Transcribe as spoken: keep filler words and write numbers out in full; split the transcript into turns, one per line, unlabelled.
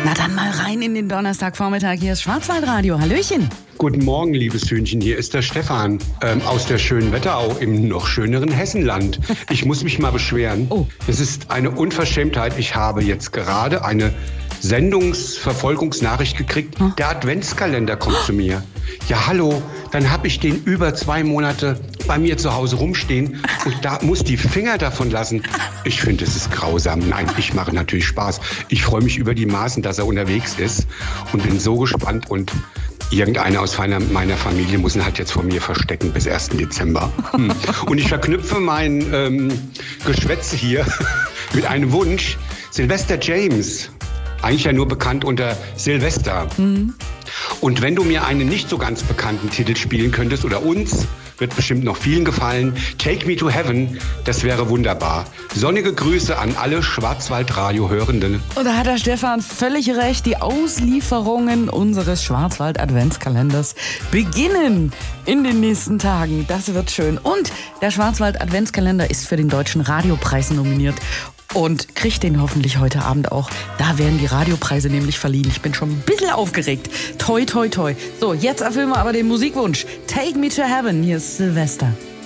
Na dann mal rein in den Donnerstagvormittag. Hier ist Schwarzwaldradio. Hallöchen.
Guten Morgen, liebes Hühnchen. Hier ist der Stefan ähm, aus der schönen Wetterau im noch schöneren Hessenland. Ich muss mich mal beschweren.
Oh.
Es ist eine Unverschämtheit. Ich habe jetzt gerade eine Sendungsverfolgungsnachricht gekriegt.
Hm?
Der Adventskalender kommt zu mir. Ja, hallo. Dann habe ich den über zwei Monate bei mir zu Hause rumstehen und da muss die Finger davon lassen. Ich finde, es ist grausam. Nein, ich mache natürlich Spaß. Ich freue mich über die Maßen, dass er unterwegs ist und bin so gespannt und irgendeiner aus meiner Familie muss ihn halt jetzt vor mir verstecken bis ersten Dezember. Hm. Und ich verknüpfe mein ähm, Geschwätz hier mit einem Wunsch. Sylvester James, eigentlich ja nur bekannt unter Silvester. Mhm. Und wenn du mir einen nicht so ganz bekannten Titel spielen könntest oder uns, wird bestimmt noch vielen gefallen, Take Me to Heaven, das wäre wunderbar. Sonnige Grüße an alle Schwarzwaldradio-Hörenden.
Und da hat der Stefan völlig recht. Die Auslieferungen unseres Schwarzwald-Adventskalenders beginnen in den nächsten Tagen. Das wird schön. Und der Schwarzwald-Adventskalender ist für den Deutschen Radiopreis nominiert. Und kriegt den hoffentlich heute Abend auch. Da werden die Radiopreise nämlich verliehen. Ich bin schon ein bisschen aufgeregt. Toi, toi, toi. So, jetzt erfüllen wir aber den Musikwunsch. Take Me to Heaven. Hier ist Silvester.